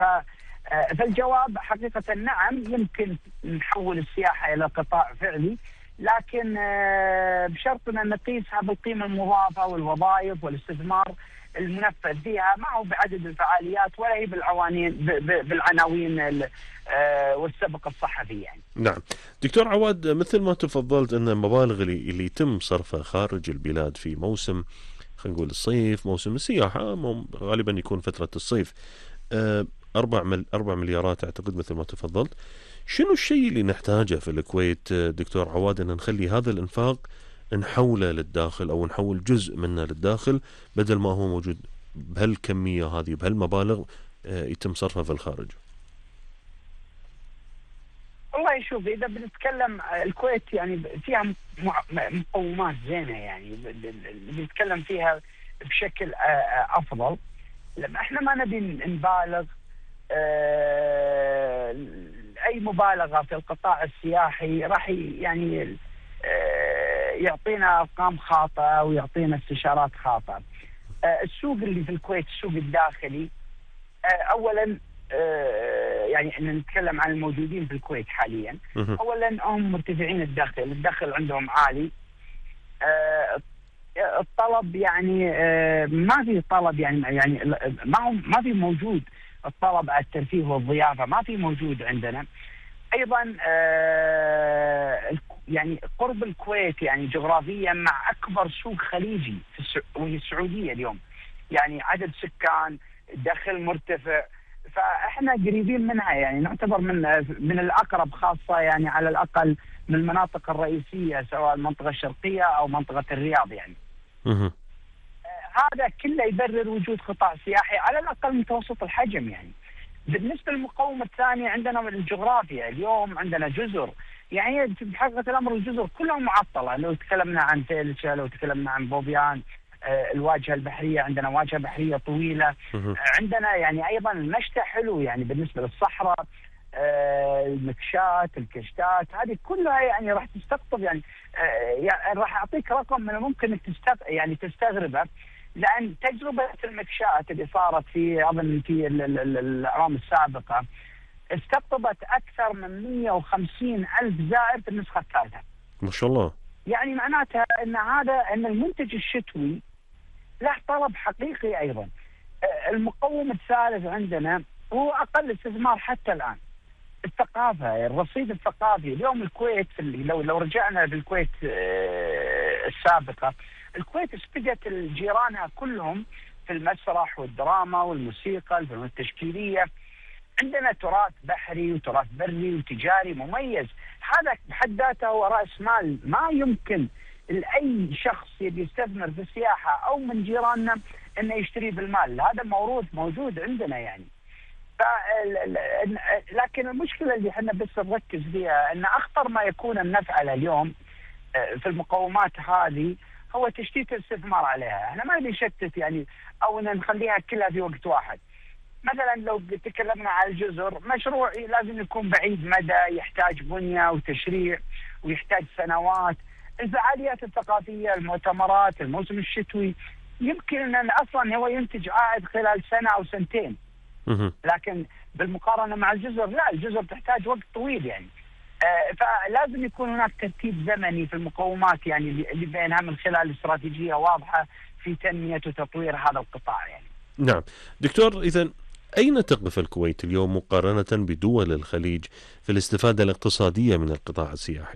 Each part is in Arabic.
فالجواب حقيقة نعم، يمكن نحول السياحة إلى قطاع فعلي، لكن بشرط أن نقيسها بالقيمة المضافة والوظائف والاستثمار المنفذ فيها، ما هو بعدد الفعاليات ولا هي بالعناوين والسبق الصحفي يعني. نعم دكتور عواد، مثل ما تفضلت أن المبالغ اللي يتم صرفها خارج البلاد في موسم، خلينا نقول الصيف، موسم السياحة غالبا يكون فترة الصيف، 4 مليارات أعتقد مثل ما تفضلت. شنو الشيء اللي نحتاجه في الكويت دكتور عواد أن نخلي هذا الإنفاق نحوله للداخل، أو نحول جزء منه للداخل بدل ما هو موجود بهالكمية هذه بهالمبالغ يتم صرفها في الخارج؟ والله شوف، إذا بنتكلم الكويت يعني فيها مقومات زينة، يعني بنتكلم فيها بشكل أفضل. لما احنا ما نبي نبالغ، أي مبالغة في القطاع السياحي راح يعني يعطينا أرقام خاطئة ويعطينا استشارات خاطئة. السوق اللي في الكويت، السوق الداخلي، أولا يعني ان نتكلم عن الموجودين في الكويت حاليا، اولا هم مرتفعين الدخل عندهم عالي. الطلب يعني ما في طلب، يعني ما في موجود الطلب على الترفيه والضيافه، ما في موجود عندنا. ايضا يعني قرب الكويت يعني جغرافيا مع اكبر سوق خليجي وهي السعوديه اليوم، يعني عدد سكان، دخل مرتفع، فاحنا قريبين منها، يعني نعتبر من الاقرب، خاصه يعني على الاقل من المناطق الرئيسيه، سواء المنطقه الشرقيه او منطقه الرياض يعني. هذا كله يبرر وجود قطاع سياحي على الاقل متوسط الحجم يعني. بالنسبه للمقومه الثانيه عندنا من الجغرافيا، اليوم عندنا جزر، يعني في حقيقه الامر الجزر كلها معطله. لو تكلمنا عن فيلشة، لو تكلمنا عن بوبيان، الواجهه البحريه، عندنا واجهه بحريه طويله. عندنا يعني ايضا المشتى حلو، يعني بالنسبه للصحراء، المكشات، الكشتات، هذه كلها يعني راح تستقطب، يعني راح اعطيك رقم من الممكن انك تستغربه، لان تجربه المكشات اللي صارت في اظن في الاعوام السابقه استقطبت اكثر من 150 الف زائر في النسخه الثالثه. ما شاء الله. يعني معناتها ان المنتج الشتوي له طلب حقيقي ايضا. المقوم الثالث عندنا هو اقل استثمار حتى الان، الثقافه، الرصيد الثقافي. اليوم الكويت لو رجعنا بالكويت السابقه، الكويت اسبقت جيرانها كلهم في المسرح والدراما والموسيقى، الفنون التشكيليه. عندنا تراث بحري وتراث بري وتجاري مميز، هذا بحد ذاته هو راس مال ما يمكن لاي شخص يبي يستثمر في السياحه او من جيراننا انه يشتري بالمال. هذا الموروث موجود عندنا يعني. لكن المشكله اللي احنا بس نركز فيها ان اخطر ما يكون نفعله اليوم في المقومات هذه هو تشتيت الاستثمار عليها. احنا ما نشتت يعني، او ان نخليها كلها في وقت واحد. مثلا لو تكلمنا عن الجزر، مشروع لازم يكون بعيد مدى، يحتاج بنية وتشريع ويحتاج سنوات. الفعاليات الثقافية، المؤتمرات، الموسم الشتوي، يمكن أن أصلا هو ينتج عائد خلال سنة أو سنتين. لكن بالمقارنة مع الجزر لا، الجزر تحتاج وقت طويل يعني. فلازم يكون هناك ترتيب زمني في المقومات، يعني اللي بينها من خلال استراتيجية واضحة في تنمية وتطوير هذا القطاع يعني. نعم دكتور، إذا أين تقف الكويت اليوم مقارنة بدول الخليج في الاستفادة الاقتصادية من القطاع السياحي؟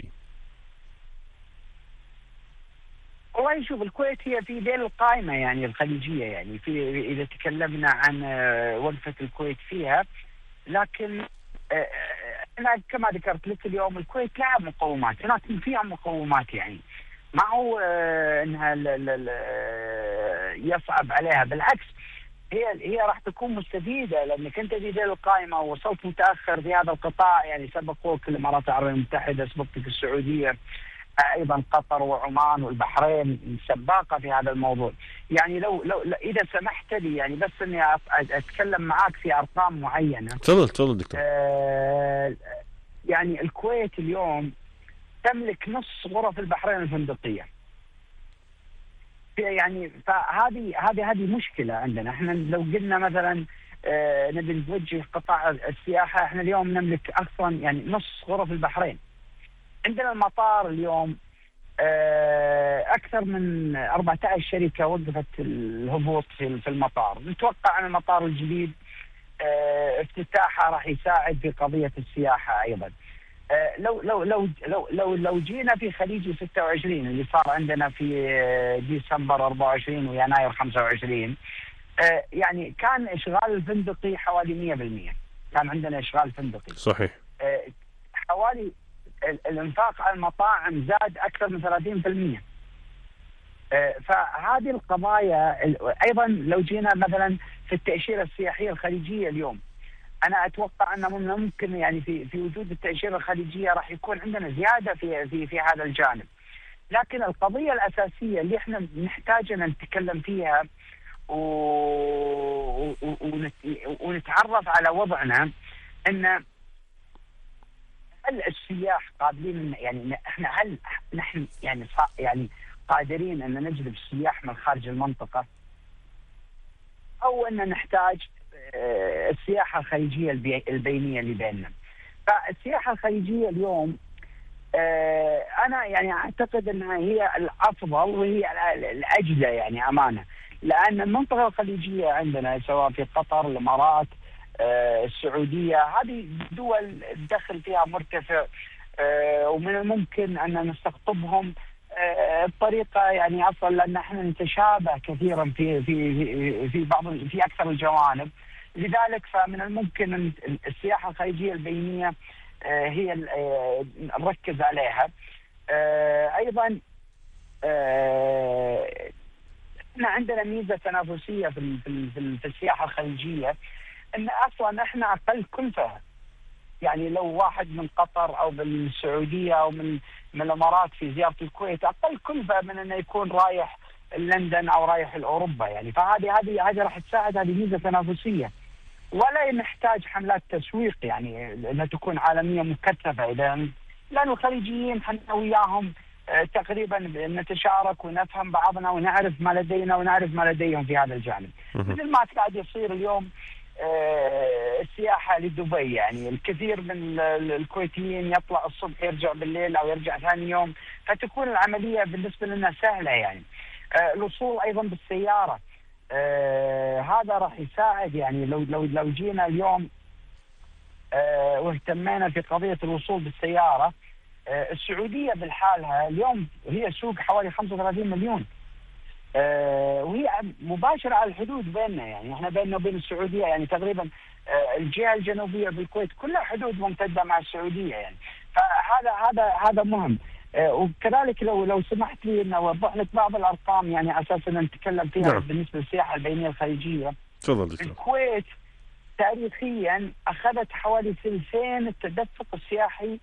والله شوف، الكويت هي في ذيل القائمة يعني الخليجية، يعني في إذا تكلمنا عن وقفة الكويت فيها. لكن أنا كما ذكرت لك اليوم الكويت لها مقومات، هناك فيها مقومات يعني ما هو انها يصعب عليها، بالعكس هي راح تكون مستفيده، لانك انت في ذيل القائمه ووصلت متاخر في هذا القطاع. يعني سبقوك الامارات العربيه المتحده، سبقتك السعوديه، ايضا قطر وعمان والبحرين سباقه في هذا الموضوع. يعني لو اذا سمحت لي يعني بس اني اتكلم معاك في ارقام معينه. تفضل دكتور. يعني الكويت اليوم تملك نص غرف البحرين الفندقيه. يعني فهذه مشكله عندنا. احنا لو قلنا مثلا نبي نوجه قطاع السياحة. احنا اليوم نملك أصلا يعني نص غرف البحرين. عندنا المطار اليوم أكثر من 14 شركة وقفت الهبوط في المطار. نتوقع أن المطار الجديد افتتاحه راح يساعد في قضية السياحة أيضا. لو جينا في خليجي 26 اللي صار عندنا في ديسمبر 24 ويناير 25، يعني كان إشغال الفندقي حوالي 100%. كان عندنا إشغال فندقي صحيح. حوالي الانفاق على المطاعم زاد أكثر من 30%. فهذه القضايا أيضا لو جينا مثلا في التأشيرة السياحية الخليجية اليوم، أنا أتوقع أن ممكن يعني في وجود التأشيرة الخليجية راح يكون عندنا زيادة في هذا الجانب. لكن القضية الأساسية اللي احنا نحتاج أن نتكلم فيها ونتعرف على وضعنا، أن هل السياح قابلين، يعني احنا هل نحن يعني قادرين أن نجذب السياح من خارج المنطقة، أو أن نحتاج السياحة الخليجية البينية اللي بيننا. فالسياحة الخليجية اليوم أنا يعني أعتقد أنها هي الأفضل وهي الأجدى يعني أمانة، لأن المنطقة الخليجية عندنا سواء في قطر، الإمارات، السعودية، هذه دول الدخل فيها مرتفع، ومن الممكن أن نستقطبهم بطريقة يعني أصلا، لأن احنا نتشابه كثيرا في أكثر الجوانب. لذلك فمن الممكن أن السياحة الخليجية البينية هي نركز عليها. أيضا احنا عندنا ميزة تنافسية في السياحة الخليجية، أن أصلا احنا أقل كلفة. يعني لو واحد من قطر أو من السعودية أو من الإمارات في زيارة الكويت، أقل كلفة من أنه يكون رايح لندن أو رايح لأوروبا. يعني فهذه راح تساعد، هذه ميزة تنافسية، ولا نحتاج حملات تسويق يعني أنها تكون عالمية مكثفة. لأن الخليجيين حنا وياهم تقريبا نتشارك ونفهم بعضنا ونعرف ما لدينا ونعرف ما لديهم في هذا الجانب. مثل ما قاعد يصير اليوم السياحة لدبي، يعني الكثير من الكويتيين يطلع الصبح يرجع بالليل أو يرجع ثاني يوم، فتكون العملية بالنسبة لنا سهلة. يعني الوصول أيضا بالسيارة هذا راح يساعد. يعني لو جينا اليوم واهتمينا في قضية الوصول بالسيارة، السعودية بالحالها اليوم هي سوق حوالي 35 مليون، وهي مباشرة على الحدود بيننا. يعني احنا بيننا وبين السعودية يعني تقريبا الجهة الجنوبية بالكويت كلها حدود ممتدة مع السعودية. يعني فهذا مهم. وكذلك لو سمحت لي ان اوضح لك بعض الارقام يعني اساسا نتكلم فيها. نعم. بالنسبة للسياحة البينية الخليجية، الكويت تاريخيا اخذت حوالي ثلثين التدفق السياحي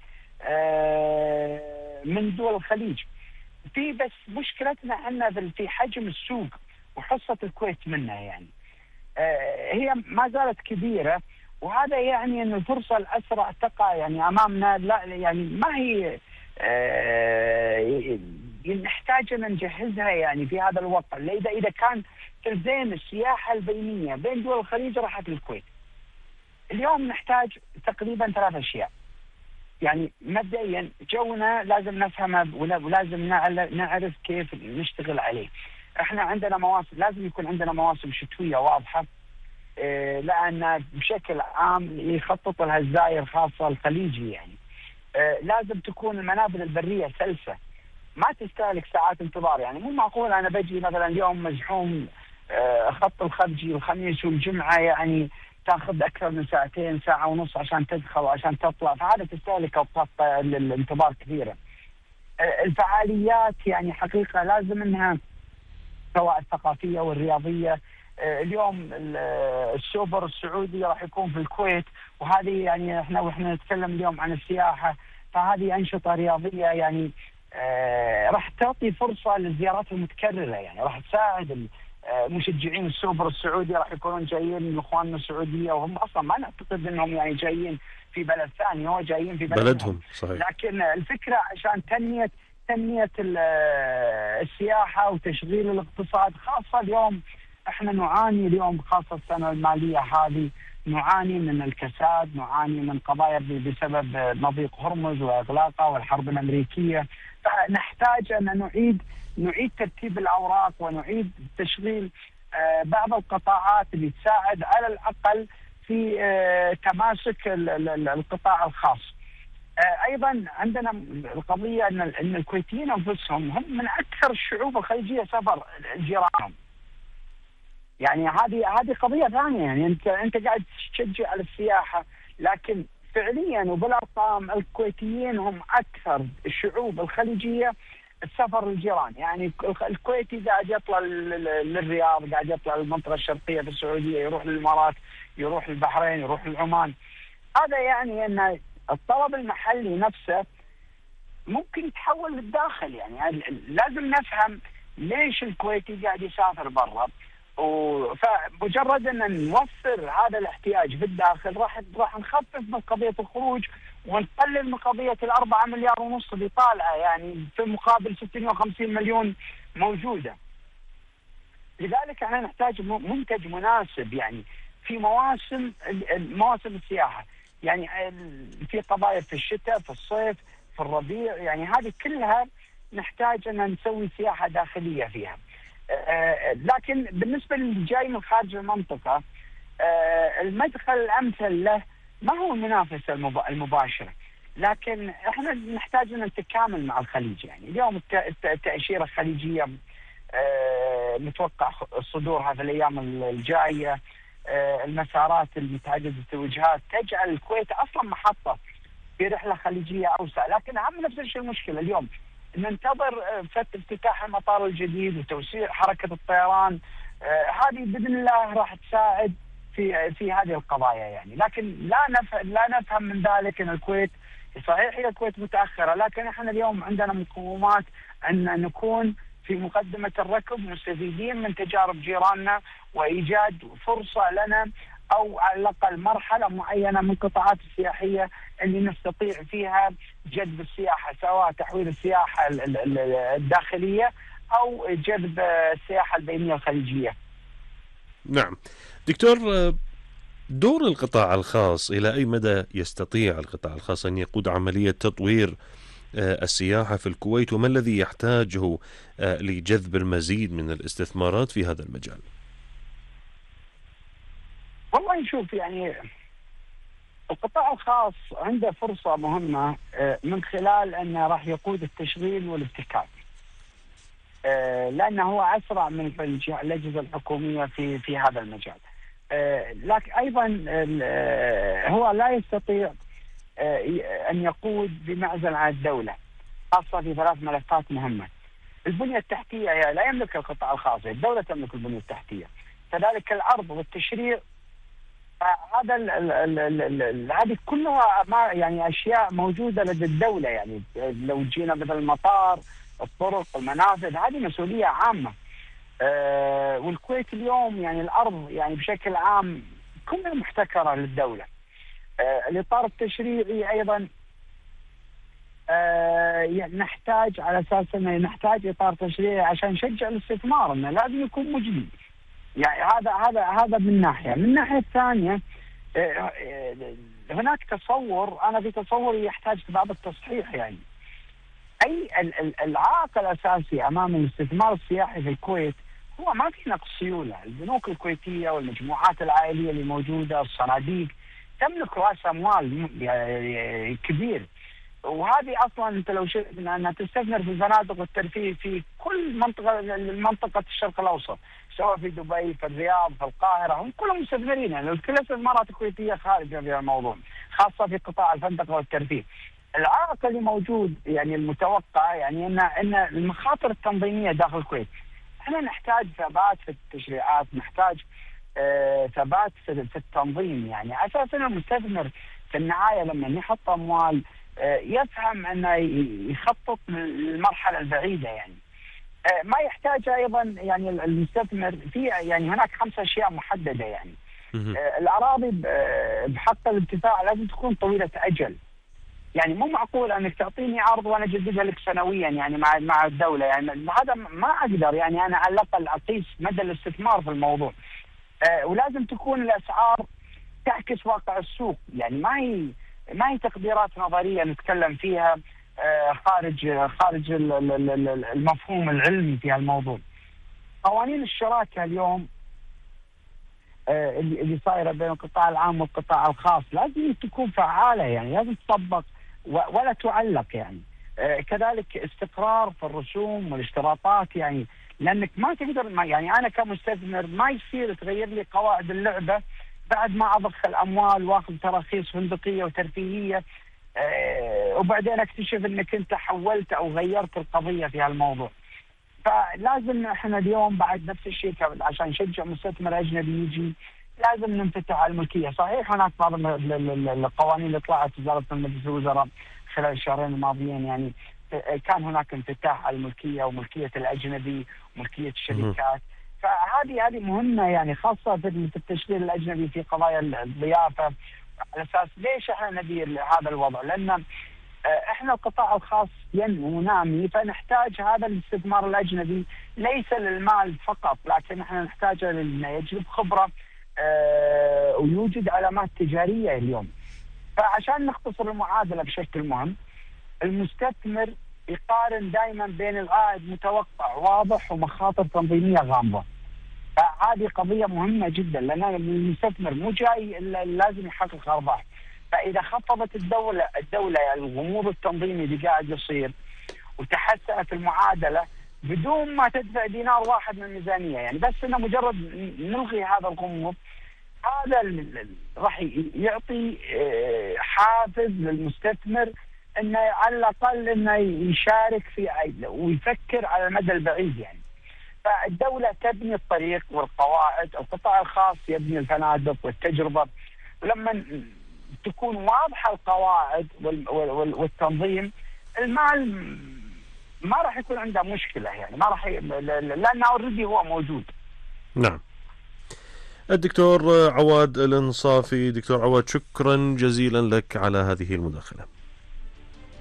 من دول الخليج. في بس مشكلتنا أن في حجم السوق وحصة الكويت منها يعني هي ما زالت كبيرة، وهذا يعني أن الفرصة الأسرع تقع يعني أمامنا. لا يعني ما هي نحتاج أن نجهزها يعني في هذا الوقت. إذا كان تلزين السياحة البينية بين دول الخليج راحت الكويت، اليوم نحتاج تقريبا 3 أشياء. يعني مبدئيا جونا لازم نفهمه ولازم نعرف كيف نشتغل عليه. احنا عندنا مواسم، لازم يكون عندنا مواسم شتوية واضحة، لأن بشكل عام يخطط لها الزائر خاصة الخليجي. يعني لازم تكون المنابذ البرية سلسة، ما تستهلك ساعات انتظار. يعني مو معقول أنا بجي مثلا اليوم مزحوم خط الخرجي الخميس والجمعة يعني تاخذ اكثر من ساعتين، ساعه ونص عشان تدخل وعشان تطلع، فهذا تستهلك اوقات الانتظار كثيره. الفعاليات يعني حقيقه لازم انها سواء الثقافيه والرياضيه. اليوم السوبر السعودي راح يكون في الكويت، وهذه يعني واحنا نتكلم اليوم عن السياحه، فهذه انشطه رياضيه يعني راح تعطي فرصه للزيارات المتكرره. يعني راح تساعد مشجعين السوبر السعودي راح يكونون جايين من اخواننا السعوديه، وهم اصلا ما نعتقد انهم يعني جايين في بلد ثاني، هو جايين في بلدهم. صحيح. لكن الفكره عشان تنميه السياحه وتشغيل الاقتصاد، خاصه اليوم احنا نعاني اليوم خاصة السنة المالية هذه، نعاني من الكساد، نعاني من قضايا بسبب مضيق هرمز واغلاقه والحرب الامريكيه. فنحتاج ان نعيد ترتيب الاوراق ونعيد تشغيل بعض القطاعات اللي تساعد على الاقل في تماسك القطاع الخاص. ايضا عندنا القضيه ان الكويتيين انفسهم هم من اكثر الشعوب الخليجيه سفر جيرانهم. يعني هذه قضيه ثانيه، يعني انت قاعد تشجع على السياحه، لكن فعليا وبالارقام الكويتيين هم اكثر الشعوب الخليجيه السفر للجيران. يعني الكويتي قاعد يطلع للرياض، قاعد يطلع للمنطقه الشرقيه في السعوديه، يروح للامارات، يروح للبحرين، يروح لعمان. هذا يعني ان الطلب المحلي نفسه ممكن يتحول للداخل. يعني لازم نفهم ليش الكويتي قاعد يسافر برا، فمجرد ان نوفر هذا الاحتياج في الداخل راح نخفف من قضيه الخروج ونقلل من قضيه ال4 مليار ونص اللي طالعه، يعني في مقابل 650 مليون موجوده. لذلك احنا نحتاج منتج مناسب يعني في مواسم السياحه، يعني في قضايا في الشتاء، في الصيف، في الربيع، يعني هذه كلها نحتاج ان نسوي سياحه داخليه فيها. لكن بالنسبه للي جاي من خارج المنطقه، المدخل الامثل له ما هو المنافسه المباشره، لكن احنا نحتاج ان نتكامل مع الخليج. يعني اليوم التاشيره الخليجيه متوقع صدورها في الايام الجايه، المسارات المتعدده الوجهات تجعل الكويت اصلا محطه في رحله خليجيه اوسع. لكن هم نفس الشيء المشكله اليوم ننتظر افتتاح المطار الجديد وتوسيع حركه الطيران. هذه باذن الله راح تساعد في هذه القضايا يعني. لكن لا نفهم من ذلك ان الكويت صحيح هي الكويت متاخره، لكن احنا اليوم عندنا مقومات ان نكون في مقدمه الركب، مستفيدين من تجارب جيراننا وايجاد فرصه لنا، او على الاقل مرحله معينه من القطاعات السياحيه اللي نستطيع فيها جذب السياحه، سواء تحويل السياحه الداخليه او جذب السياحه البينيه الخليجيه. نعم دكتور، دور القطاع الخاص، إلى أي مدى يستطيع القطاع الخاص أن يقود عملية تطوير السياحة في الكويت، وما الذي يحتاجه لجذب المزيد من الاستثمارات في هذا المجال؟ والله نشوف يعني القطاع الخاص عنده فرصة مهمة من خلال أنه راح يقود التشغيل والابتكار، لأنه هو أسرع من الأجهزة الحكومية في هذا المجال. لكن أيضا هو لا يستطيع أن يقود بمعزل عن الدولة، خاصة في 3 ملفات مهمة. البنية التحتية لا يملك القطاع الخاص، الدولة تملك البنية التحتية، كذلك العرض والتشريع. هذه كلها ما يعني اشياء موجوده لدى الدوله. يعني لو جينا مثل المطار، الطرق، المنافذ، هذه مسؤوليه عامه. والكويت اليوم يعني الارض يعني بشكل عام كلها محتكره للدوله. الاطار التشريعي ايضا يعني نحتاج على اساس انه نحتاج اطار تشريعي عشان نشجع الاستثمار، انه لازم يكون مجدي. يعني هذا من ناحيه. من الناحيه الثانيه هناك تصور، انا في تصوري يحتاج بعض التصحيح. يعني اي العائق الاساسي امام الاستثمار السياحي في الكويت هو ما في نقص سيوله. البنوك الكويتيه والمجموعات العائليه اللي موجوده، الصناديق، تملك راس اموال كبير. وهذه اصلا انت لو شفت انها تستثمر في الفنادق والترفيه في كل منطقه الشرق الاوسط، سواء في دبي، في الرياض، في القاهره، هم كلهم مستثمرين. يعني كل الاستثمارات الكويتيه خارجه في الموضوع، خاصه في قطاع الفندقه والترفيه. العائق اللي موجود يعني المتوقع يعني ان المخاطر التنظيميه داخل الكويت. احنا نحتاج ثبات في التشريعات، نحتاج ثبات في التنظيم، يعني على اساس ان المستثمر في النهايه لما يحط اموال يفهم انه يخطط للمرحله البعيده. يعني ما يحتاج ايضا يعني المستثمر في يعني هناك 5 أشياء محدده. يعني الاراضي بحق الانتفاع لازم تكون طويله اجل. يعني مو معقول انك تعطيني عرض وانا اجددها لك سنويا يعني مع الدوله، يعني هذا ما اقدر يعني انا على الاقل اقيس مدى الاستثمار في الموضوع. ولازم تكون الاسعار تعكس واقع السوق، يعني ما هي تقديرات نظريه نتكلم فيها خارج المفهوم العلمي في الموضوع. قوانين الشراكه اليوم اللي صايره بين القطاع العام والقطاع الخاص لازم تكون فعاله، يعني لازم تطبق ولا تعلق يعني. كذلك استقرار في الرسوم والاشتراطات، يعني لانك ما تقدر يعني انا كمستثمر ما يصير تغير لي قواعد اللعبه بعد ما اضخ اموال واخذ تراخيص فندقيه وترفيهيه وبعدين اكتشف انك انت حولت او غيرت القضيه في هالموضوع. فلازم احنا اليوم بعد نفس الشيء عشان نشجع مستثمر اجنبي يجي لازم ننفتح على الملكيه. صحيح هناك بعض القوانين اللي طلعت وزاره مجلس الوزراء خلال الشهرين الماضيين، يعني كان هناك انفتاح على الملكيه وملكيه الاجنبي وملكيه الشركات. فهذه مهمه يعني خاصه في التشغيل الاجنبي في قضايا الضيافه. على اساس ليش احنا نبي هذا الوضع؟ لان احنا القطاع الخاص ينمو ونامي، فنحتاج هذا الاستثمار الاجنبي ليس للمال فقط، لكن احنا نحتاجه لانه يجلب خبره ويوجد علامات تجاريه اليوم. فعشان نختصر المعادله بشكل مهم، المستثمر يقارن دائما بين العائد متوقع واضح ومخاطر تنظيميه غامضه. فهذه قضيه مهمه جدا، لان المستثمر مو جاي الا لازم يحقق ارباح. فاذا خفضت الدوله يعني الغموض التنظيمي اللي قاعد يصير وتحسنت المعادله بدون ما تدفع دينار واحد من الميزانيه، يعني بس انه مجرد نلغي هذا الغموض، هذا راح يعطي حافز للمستثمر انه على الاقل انه يشارك في ويفكر على المدى البعيد يعني. فالدوله تبني الطريق والقواعد، القطاع الخاص يبني الفنادق والتجربه. ولما تكون واضحه القواعد والتنظيم، المال ما راح يكون عنده مشكله، يعني ما راح لانه اوريدي هو موجود. نعم. الدكتور عواد الانصافي. دكتور عواد، شكرا جزيلا لك على هذه المداخله.